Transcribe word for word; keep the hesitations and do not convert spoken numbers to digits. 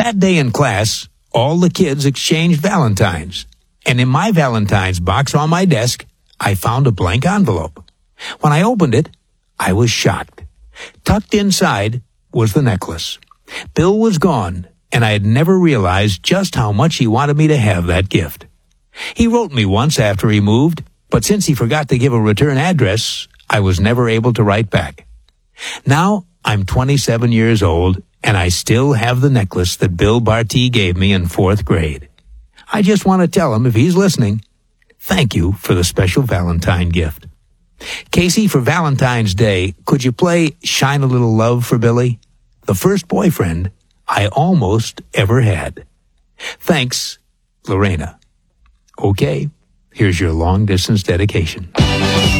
That day in class, all the kids exchanged Valentines. And in my Valentine's box on my desk, I found a blank envelope. When I opened it, I was shocked. Tucked inside was the necklace. Bill was gone, and I had never realized just how much he wanted me to have that gift. He wrote me once after he moved, but since he forgot to give a return address, I was never able to write back. Now, I'm twenty-seven years old, and I still have the necklace that Bill Barty gave me in fourth grade. I just want to tell him, if he's listening, thank you for the special Valentine gift. Casey, for Valentine's Day, could you play Shine a Little Love for Billy, the first boyfriend I almost ever had? Thanks, Lorena. Okay, here's your long-distance dedication.